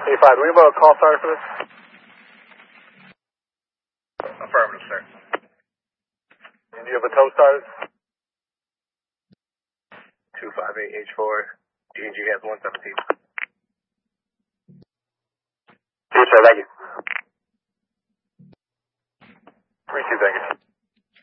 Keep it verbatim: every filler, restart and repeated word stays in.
eighty-five, do we have a call starter for this? Affirmative, sir. And do you have a tow started? two five eight H four, G and G has one seventeen. Yes, sir, thank you. three two, thank you.